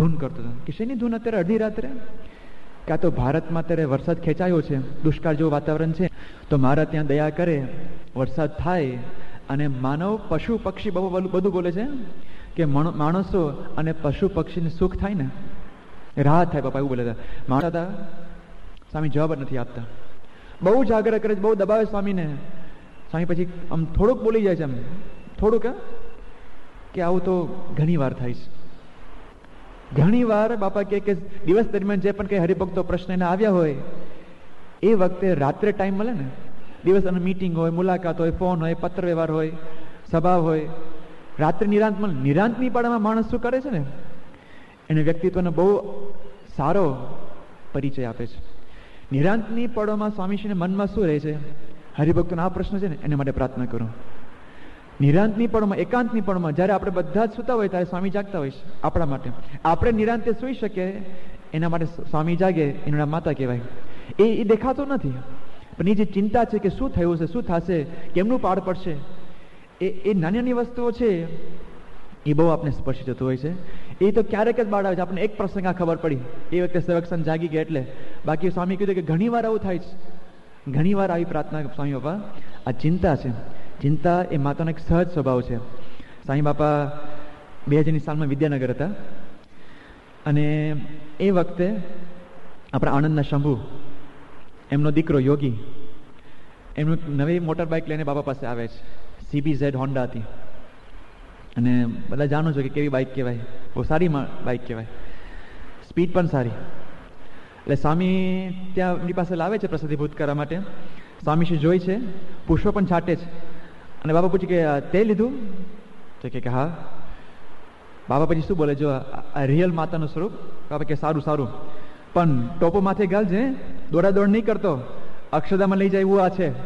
ધૂન કરતો હતો. કે શેની ધૂન અત્યારે અડધી રાત્રે? કે આ તો ભારતમાં અત્યારે વરસાદ ખેંચાયો છે, દુષ્કાળ જેવું વાતાવરણ છે, તો મારા ત્યાં દયા કરે, વરસાદ થાય અને માનવ પશુ પક્ષી બધું બોલે છે કે માણસો અને પશુ પક્ષીને સુખ થાય ને, રાહત થાય. બાપા એવું બોલે હતા. માણસ હતા, સ્વામી જવાબ જ નથી આપતા. બહુ જ આગ્રહ કરે છે, બહુ દબાવે સ્વામીને. સ્વામી પછી આમ થોડુંક બોલી જાય છે, આમ થોડુંક, કે આવું તો ઘણી વાર થાય છે. ઘણી વાર બાપા કે દિવસ દરમિયાન જે પણ કઈ હરિભક્તો પ્રશ્ન એને આવ્યા હોય, એ વખતે રાત્રે ટાઈમ મળે ને, દિવસ અને મીટિંગ હોય, મુલાકાત હોય, ફોન હોય, પત્ર વ્યવહાર હોય, સભા હોય, રાત્રે નિરાંત મળે. નિરાંતની પાડામાં માણસ શું કરે છે ને, એને વ્યક્તિત્વનો બહુ સારો પરિચય આપે છે. નિરાંતની પળોમાં સ્વામીશ્રીને મનમાં શું રહે છે? હરિભક્તોનો આ પ્રશ્ન છે ને, એને માટે પ્રાર્થના કરો. નિરાંતની પળોમાં, એકાંતની પળોમાં, જ્યારે આપણે બધા જ સૂતા હોય ત્યારે સ્વામી જાગતા હોય છે આપણા માટે. આપણે નિરાંતે સૂઈ શકીએ એના માટે સ્વામી જાગે, એનું નામ માતા કહેવાય. એ દેખાતો નથી, પણ એ જે ચિંતા છે કે શું થયું છે, શું થશે, કેમનું પાડ પડશે, એ નાની નાની વસ્તુઓ છે, એ બહુ આપણે સ્પર્શી જતું હોય છે. એ તો ક્યારેક જ બાળ આવે છે. આપણને એક પ્રસંગ આ ખબર પડી, એ વખતે સેવકસન જાગી ગયા એટલે. બાકી સ્વામી કીધું કે ઘણી વાર આવું થાય છે, ઘણી વાર આવી પ્રાર્થના. સ્વામી બાપા આ ચિંતા છે, ચિંતા એ માતાનો એક સહજ સ્વભાવ છે. સ્વામી બાપા 2000ની સાલમાં વિદ્યાનગર હતા, અને એ વખતે આપણા આણંદના શંભુ, એમનો દીકરો યોગી, એમનું નવી મોટર બાઇક લઈને બાપા પાસે આવે છે. CBZ હોન્ડા હતી, અને બધા જાણો છો કે કેવી બાઇક કહેવાય, બહુ સારી બાઇક કહેવાય, સ્પીડ પણ સારી. એટલે સ્વામી ત્યાં એમની પાસે લાવે છે પ્રસાદીભૂત કરવા માટે. સ્વામીશ્રી જોઈ છે, પુષ્પ પણ છાંટે છે, અને બાપા પૂછે કે તે લીધું? તો કે હા. બાપા પછી શું બોલે, જો આ રિયલ માતાનું સ્વરૂપ. બાપા કે સારું સારું, પણ ટોપો માથે ગાલજે, દોડાદોડ નહીં કરતો, અક્ષરધામમાં લઈ જાય એવું આ છે.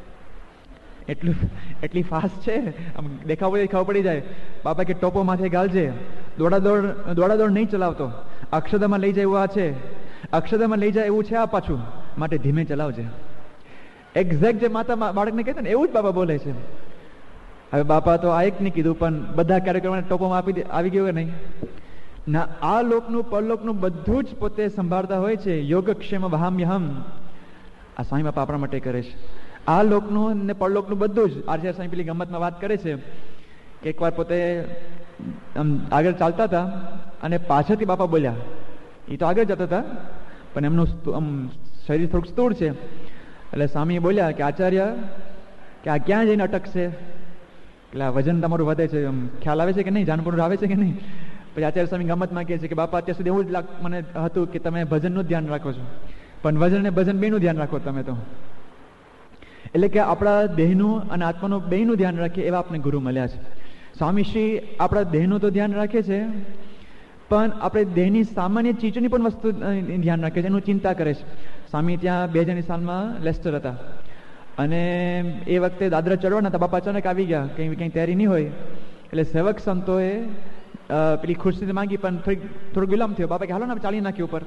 એટલી ફાસ્ટ છે, આમ દેખાવ ખબર પડી જાય. બાપા કે ટોપો માથે ગાલજે, દોડાદોડ નહીં ચલાવતો, અક્ષરધામમાં લઈ જાય એવું આ છે, અક્ષરધામમાં લઈ જાય એવું છે આ પાછું, માટે ધીમે ચલાવજે. એક્ઝેક્ટ જે માતા બાળકને કહેતા ને એવું જ બાપા બોલે છે. હવે બાપા તો આ એક નહીં કીધું, પણ બધા કાર્યક્રમોને ટોપોમાં આવી ગયું કે નહીં ના. આ લોકનું પરલોકનું બધું જ પોતે સંભાળતા હોય છે. યોગક્ષેમ વહામ્યહમ, આ સ્વામી બાપા આપણા માટે કરે છે. આ લોકનું ને પરલોકનું બધું જ. આચાર્ય સ્વામી પેલી ગમતમાં વાત કરે છે કે એકવાર પોતે આગળ ચાલતા હતા, અને પાછળથી બાપા બોલ્યા. એ તો આગળ જતા હતા, પણ એમનું શરીર થોડુંક સ્થૂળ છે. એટલે સ્વામી બોલ્યા કે આચાર્ય, કે આ ક્યાં જઈને અટકશે? એટલે આ વજન તમારું વધે છે, ખ્યાલ આવે છે કે નહીં, જાનપુર આવે છે કે નહીં? પછી આચાર્ય સ્વામી ગમતમાં કહે છે કે બાપા અત્યાર સુધી એવું જ મને હતું કે તમે ભજનનું ધ્યાન રાખો છો, પણ વજન ને ભજન બેનું ધ્યાન રાખો તમે તો. એટલે કે આપણા દેહનું અને આત્માનું બેનું ધ્યાન રાખીએ એવા આપણે ગુરુ મળ્યા છે. સ્વામીશ્રી આપણા દેહનું તો ધ્યાન રાખે છે, પણ આપણે દેહની સામાન્ય ચીજોની પણ વસ્તુ ધ્યાન રાખે છે, એનું ચિંતા કરે છે. સ્વામી ત્યાં 2000ની સાલમાં લેસ્ટર હતા, અને એ વખતે દાદરા ચડવાના હતા. બાપા અચાનક આવી ગયા, કંઈ તૈયારી નહીં હોય, એટલે સેવક સંતોએ પેલી ખુરશી માંગી, પણ થોડુંક વિલંબ થયો. બાપા કે હાલો ને ચાલી નાખ્યું ઉપર.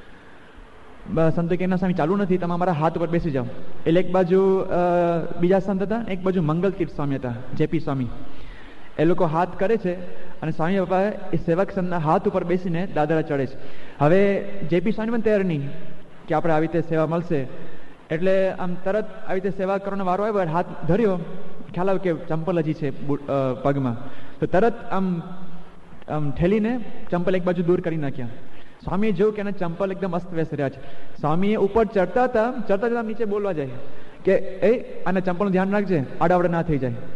સંતો કે એના સ્વામી ચાલુ નથી, તમે અમારા હાથ ઉપર બેસી જાઓ. એટલે એક બાજુ બીજા સંત હતા, એક બાજુ મંગલતીર્થ સ્વામી હતા, જેપી સ્વામી. એ લોકો હાથ કરે છે, અને સ્વામી બાપા એ સેવક સંતના હાથ ઉપર બેસીને દાદરા ચડે છે. હવે જેપી સ્વામી પણ તૈયાર નહીં કે આપણે આવી રીતે સેવા મળશે, એટલે આમ તરત આવી રીતે સેવા કરવાનો વારો આવ્યો, હાથ ધર્યો, ખ્યાલ આવ્યો કે ચંપલ હજી છે પગમાં, તો તરત આમ ઠેલીને ચંપલ એક બાજુ દૂર કરી નાખ્યા. સ્વામીએ જોયું કે એના ચંપલ એકદમ અસ્તવ્યસ્ત રહ્યા છે. સ્વામીએ ઉપર ચડતા ચડતા નીચે બોલવા જાય કે આના ચંપલનું ધ્યાન રાખજે, આડાવડા ના થઈ જાય.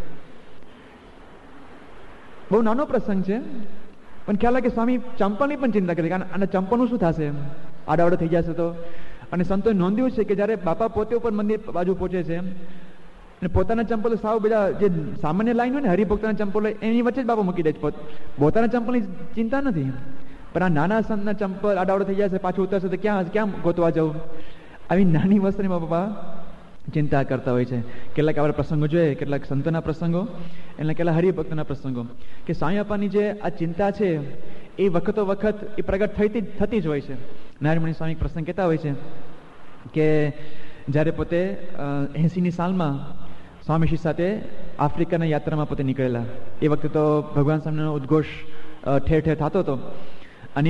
બહુ નાનો પ્રસંગ છે, પણ ખ્યાલ આવે કે સ્વામી ચંપલની પણ ચિંતા કરી, કારણ આના ચંપલનું શું થશે, આડાવડો થઈ જશે તો. અને સંતોએ નોંધ્યું છે કે જ્યારે બાપા પોતે ઉપર મંદિર બાજુ પહોંચે છે, અને પોતાના ચંપલો સાવ બધા જે સામાન્ય લાઈન હોય ને હરિભક્તોના ચંપલો, એની વચ્ચે જ બાપા મૂકી દે છે. પોતાના ચંપલની ચિંતા નથી, પણ આ નાના સંતના ચંપલ આડાવડો થઈ જશે, પાછું ઉતરશે તો ક્યાં ગોતવા જવું, આવી નાની વસ્તુની બાપા ચિંતા કરતા હોય છે. કેટલાક આવા પ્રસંગો જોઈએ, કેટલાક સંતોના પ્રસંગો, એટલે કેટલાક હરિભક્તોના પ્રસંગો, કે સ્વામી બાપાની જે આ ચિંતા છે એ વખતો વખત એ પ્રગટ થતી જ હોય છે. નારાયણમણી સ્વામી પ્રસંગ કહેતા હોય છે કે જ્યારે પોતે 80ની સાલમાં સ્વામીશ્રી સાથે આફ્રિકાના યાત્રામાં પોતે નીકળેલા, એ વખતે તો ભગવાન સ્વામીનો ઉદ્ઘોષ ઠેર ઠેર થતો હતો.